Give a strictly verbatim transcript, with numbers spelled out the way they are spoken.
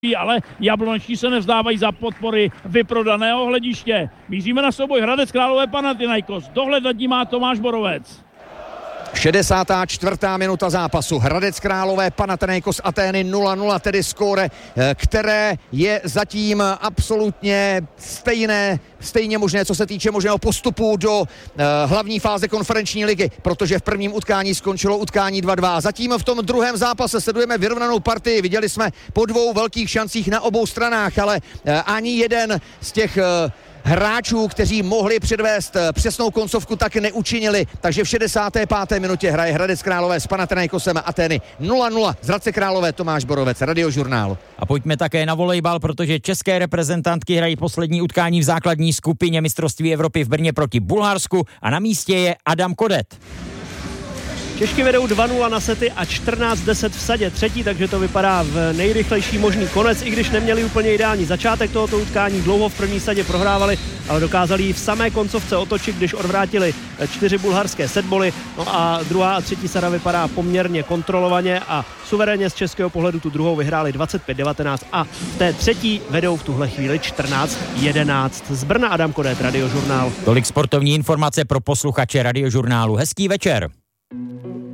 ale jablončtí se nevzdávají za podpory vyprodaného hlediště. Míříme na souboj Hradec Králové Panathinaikos. Dohled nad ním má Tomáš Borovec. šedesátá čtvrtá minuta zápasu. Hradec Králové Panathinaikos Atény nula nula, tedy skóre, které je zatím absolutně stejné, stejně možné, co se týče možného postupu do uh, hlavní fáze konferenční ligy, protože v prvním utkání skončilo utkání dva dva. Zatím v tom druhém zápase sledujeme vyrovnanou partii. Viděli jsme po dvou velkých šancích na obou stranách, ale uh, ani jeden z těch uh, hráčů, kteří mohli předvést přesnou koncovku, tak neučinili. Takže v šedesáté páté minutě hraje Hradec Králové s Panathinaikosem Atény nula nula. Z Hradce Králové Tomáš Borovec, Radiožurnál. A pojďme také na volejbal, protože české reprezentantky hrají poslední utkání v základní skupině mistrovství Evropy v Brně proti Bulharsku a na místě je Adam Kodet. Češky vedou dva nula na sety a čtrnáct deset v sadě třetí, takže to vypadá v nejrychlejší možný konec, i když neměli úplně ideální začátek tohoto utkání, dlouho v první sadě prohrávali, ale dokázali ji v samé koncovce otočit, když odvrátili čtyři bulharské setboly, no a druhá a třetí sada vypadá poměrně kontrolovaně a suverénně z českého pohledu tu druhou vyhráli dvacet pět devatenáct a v té třetí vedou v tuhle chvíli čtrnáct jedenáct. Z Brna Adam Kodet, Radiožurnál. Tolik sportovní informace pro posluchače Radiožurnálu. Hezký večer.